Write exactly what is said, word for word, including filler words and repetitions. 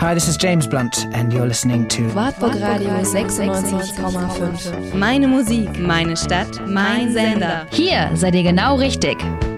Hi, this is James Blunt and you're listening to Wartburg Radio sechsundneunzig Komma fünf. Meine Musik, meine Stadt, mein Sender. Hier seid ihr genau richtig.